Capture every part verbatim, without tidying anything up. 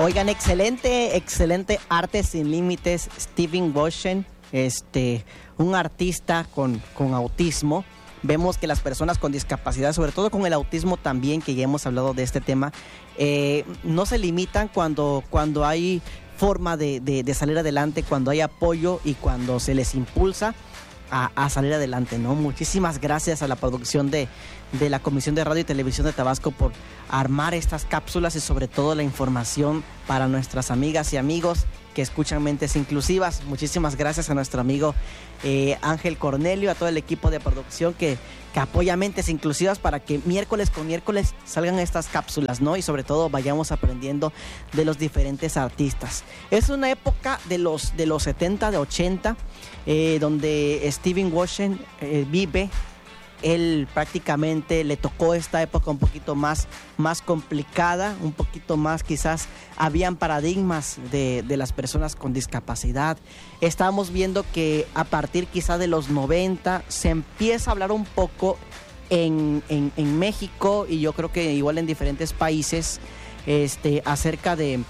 Oigan, excelente, excelente Arte Sin Límites, Steven Goshen, este, un artista con, con autismo. Vemos que las personas con discapacidad, sobre todo con el autismo también, que ya hemos hablado de este tema, eh, no se limitan cuando, cuando hay forma de, de, de salir adelante, cuando hay apoyo y cuando se les impulsa a, a salir adelante, ¿no? Muchísimas gracias a la producción de, de la Comisión de Radio y Televisión de Tabasco por armar estas cápsulas y sobre todo la información para nuestras amigas y amigos que escuchan Mentes Inclusivas. Muchísimas gracias a nuestro amigo eh, Ángel Cornelio, a todo el equipo de producción que, que apoya Mentes Inclusivas para que miércoles con miércoles salgan estas cápsulas, ¿no? Y sobre todo vayamos aprendiendo de los diferentes artistas. Es una época de los, de los setenta, de ochenta, eh, donde Steven Goshen eh, vive. Él prácticamente le tocó esta época un poquito más, más complicada, un poquito más quizás habían paradigmas de, de las personas con discapacidad. Estamos viendo que a partir quizás de los noventa se empieza a hablar un poco en, en, en México y yo creo que igual en diferentes países este, acerca de,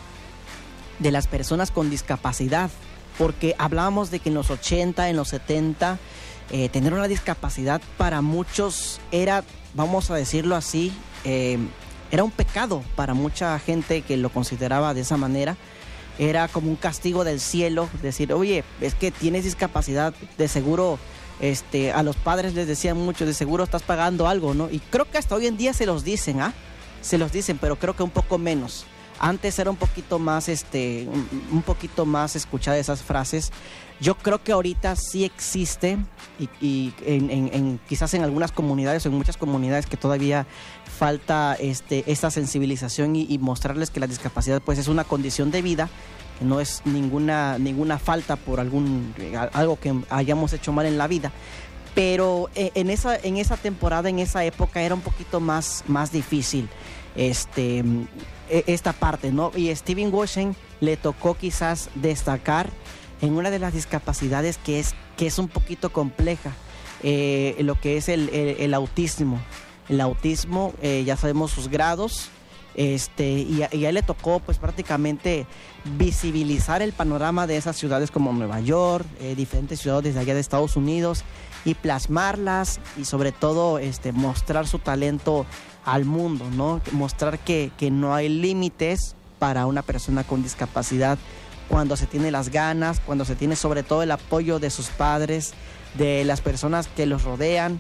de las personas con discapacidad, porque hablábamos de que en los ochenta, en los setenta... Eh, tener una discapacidad para muchos era, vamos a decirlo así, eh, era un pecado para mucha gente que lo consideraba de esa manera. Era como un castigo del cielo, decir, oye, es que tienes discapacidad, de seguro, este, a los padres les decían mucho, de seguro estás pagando algo, ¿no? Y creo que hasta hoy en día se los dicen, ¿ah? Se los dicen, pero creo que un poco menos. Antes era un poquito más, este, un, un poquito más escuchar esas frases. Yo creo que ahorita sí existe y, y en, en, en, quizás en algunas comunidades o en muchas comunidades que todavía falta este, esta sensibilización y, y mostrarles que la discapacidad pues es una condición de vida, que no es ninguna, ninguna falta por algún, algo que hayamos hecho mal en la vida. Pero en esa, en esa temporada, en esa época era un poquito más, más difícil este, esta parte, ¿no? Y a Steven Goshen le tocó quizás destacar en una de las discapacidades que es, que es un poquito compleja, eh, lo que es el, el, el autismo. El autismo, eh, ya sabemos sus grados, este, y, a, y a él le tocó pues prácticamente visibilizar el panorama de esas ciudades como Nueva York, eh, diferentes ciudades de allá de Estados Unidos, y plasmarlas y sobre todo este, mostrar su talento al mundo, ¿no? Mostrar que, que no hay límites para una persona con discapacidad cuando se tiene las ganas, cuando se tiene sobre todo el apoyo de sus padres, de las personas que los rodean,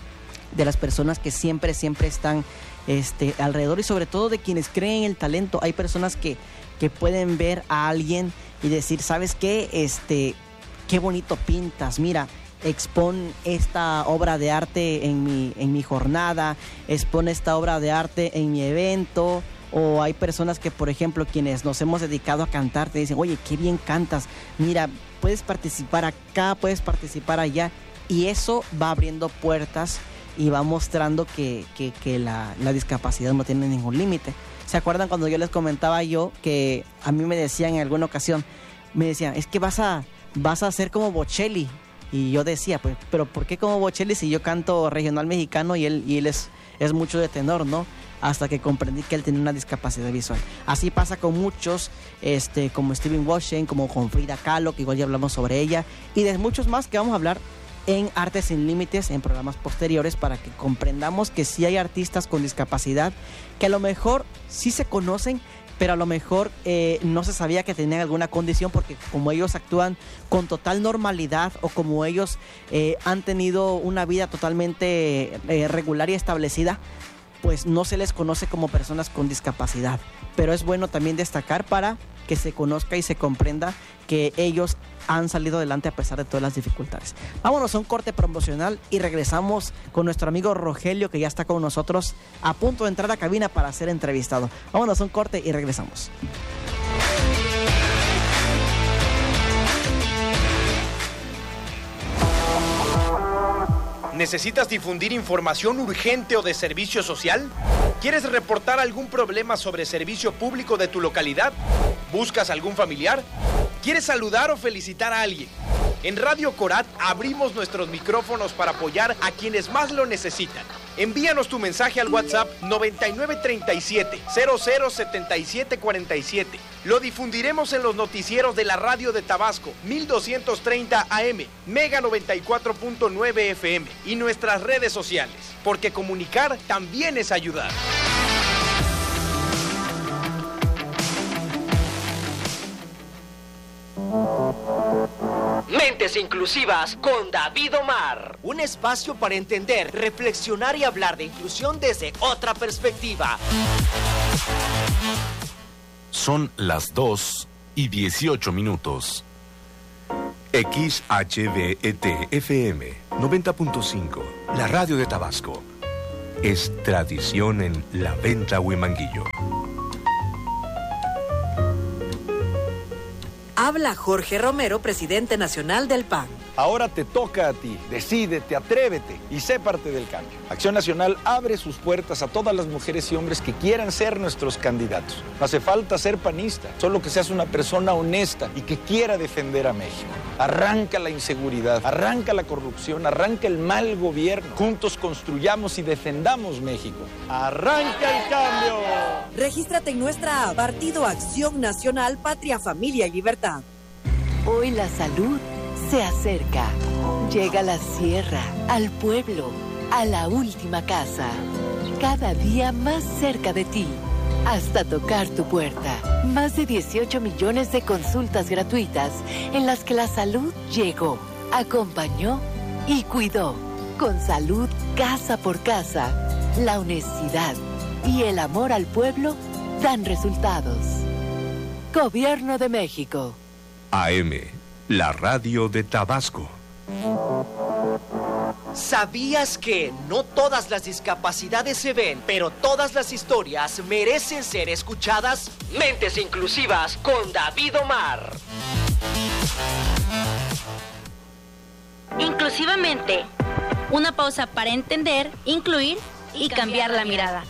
de las personas que siempre, siempre están este, alrededor y sobre todo de quienes creen en el talento. Hay personas que, que pueden ver a alguien y decir, ¿sabes qué? Este, qué bonito pintas, mira, expon esta obra de arte en mi, en mi jornada, expon esta obra de arte en mi evento. O hay personas que, por ejemplo, quienes nos hemos dedicado a cantar, te dicen, oye, qué bien cantas, mira, puedes participar acá, puedes participar allá. Y eso va abriendo puertas y va mostrando que, que, que la, la discapacidad no tiene ningún límite. ¿Se acuerdan cuando yo les comentaba yo que a mí me decían en alguna ocasión, me decían, es que vas a, vas a ser como Bocelli? Y yo decía, pues, pero ¿por qué como Bocelli si yo canto regional mexicano y él, y él es, es mucho de tenor, ¿no? Hasta que comprendí que él tenía una discapacidad visual. Así pasa con muchos, este, como Steven Goshen, como con Frida Kahlo, que igual ya hablamos sobre ella, y de muchos más que vamos a hablar en Arte Sin Límites, en programas posteriores, para que comprendamos que sí hay artistas con discapacidad que a lo mejor sí se conocen, pero a lo mejor eh, no se sabía que tenían alguna condición, porque como ellos actúan con total normalidad o como ellos eh, han tenido una vida totalmente eh, regular y establecida, pues no se les conoce como personas con discapacidad. Pero es bueno también destacar para que se conozca y se comprenda que ellos han salido adelante a pesar de todas las dificultades. Vámonos a un corte promocional y regresamos con nuestro amigo Rogelio, que ya está con nosotros a punto de entrar a cabina para ser entrevistado. Vámonos a un corte y regresamos. ¿Necesitas difundir información urgente o de servicio social? ¿Quieres reportar algún problema sobre servicio público de tu localidad? ¿Buscas algún familiar? ¿Quieres saludar o felicitar a alguien? En Radio Corat abrimos nuestros micrófonos para apoyar a quienes más lo necesitan. Envíanos tu mensaje al WhatsApp noventa y nueve treinta y siete, cero cero setenta y siete cuarenta y siete. Lo difundiremos en los noticieros de la radio de Tabasco, mil doscientos treinta A M, Mega noventa y cuatro punto nueve F M y nuestras redes sociales, porque comunicar también es ayudar. Mentes Inclusivas con David Omar. Un espacio para entender, reflexionar y hablar de inclusión desde otra perspectiva. Son las dos y dieciocho minutos. X H V E T F M noventa punto cinco, la radio de Tabasco. Es tradición en La Venta Huimanguillo. Habla Jorge Romero, presidente nacional del P A N. Ahora te toca a ti. Decídete, atrévete y sé parte del cambio. Acción Nacional abre sus puertas a todas las mujeres y hombres que quieran ser nuestros candidatos. No hace falta ser panista, solo que seas una persona honesta y que quiera defender a México. Arranca la inseguridad, arranca la corrupción, arranca el mal gobierno. Juntos construyamos y defendamos México. ¡Arranca el cambio! Regístrate en nuestra app, Partido Acción Nacional, Patria, Familia y Libertad. Hoy la salud se acerca. Llega a la sierra, al pueblo, a la última casa. Cada día más cerca de ti, hasta tocar tu puerta. Más de dieciocho millones de consultas gratuitas en las que la salud llegó, acompañó y cuidó. Con salud casa por casa, la honestidad y el amor al pueblo dan resultados. Gobierno de México. A M, la radio de Tabasco. ¿Sabías que no todas las discapacidades se ven, pero todas las historias merecen ser escuchadas? Mentes Inclusivas con David Omar. Inclusivamente, una pausa para entender, incluir y cambiar la mirada.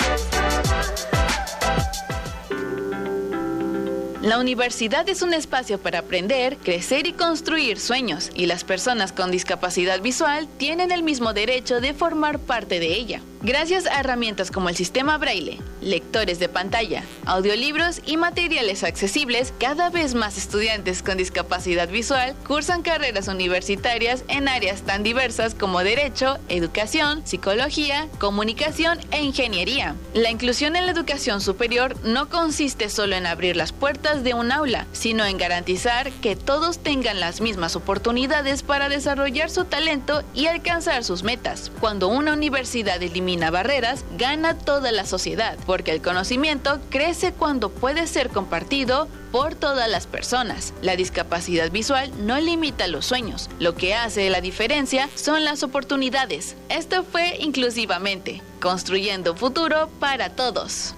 La universidad es un espacio para aprender, crecer y construir sueños, y las personas con discapacidad visual tienen el mismo derecho de formar parte de ella. Gracias a herramientas como el sistema Braille, lectores de pantalla, audiolibros y materiales accesibles, cada vez más estudiantes con discapacidad visual cursan carreras universitarias en áreas tan diversas como Derecho, Educación, Psicología, Comunicación e Ingeniería. La inclusión en la educación superior no consiste solo en abrir las puertas de un aula, sino en garantizar que todos tengan las mismas oportunidades para desarrollar su talento y alcanzar sus metas. Cuando una universidad elimina barreras, gana toda la sociedad, porque el conocimiento crece cuando puede ser compartido por todas las personas. La discapacidad visual no limita los sueños, lo que hace la diferencia son las oportunidades. Esto fue Inclusivamente, construyendo futuro para todos.